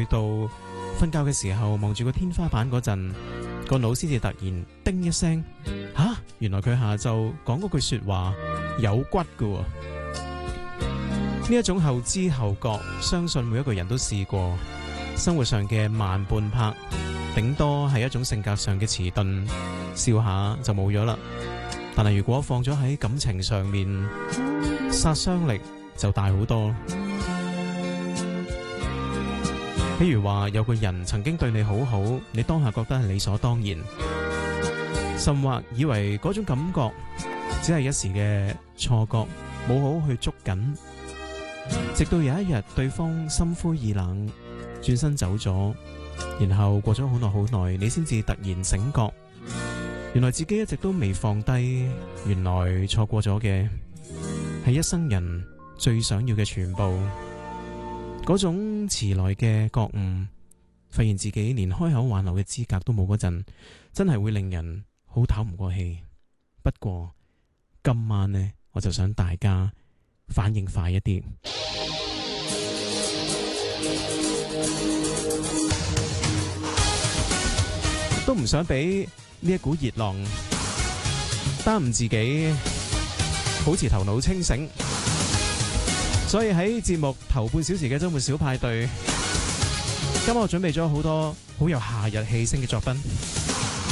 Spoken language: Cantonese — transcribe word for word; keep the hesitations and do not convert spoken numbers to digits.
去到瞓覺嘅時候望住個天花板嗰陣，個腦先至突然叮一聲，吓，原來佢下晝講嗰句說話有骨㗎。呢一種後知後覺，相信每一個人都試過。生活上嘅慢半拍，頂多係一種性格上嘅遲鈍，笑下就冇咗啦。但係如果放咗喺感情上面，殺傷力就大好多。譬如話有個人曾經對你好好，你當下覺得係理所當然，甚或以為嗰種感覺只係一時嘅錯覺，冇好去捉緊。直到有一日對方心灰意冷轉身走咗，然後過咗好耐好耐，你先至突然醒覺，原來自己一直都未放低，原來錯過咗嘅係一生人最想要嘅全部。嗰種遲來嘅覺悟，發現自己連開口挽留嘅資格都冇嗰陣，真係會令人好透唔過氣。不過今晚呢，我就想大家反應快一啲，都唔想俾呢一股熱浪耽誤自己保持頭腦清醒，所以喺節目頭半小時嘅周末小派對，今日我準備咗好多好有夏日氣息嘅作品。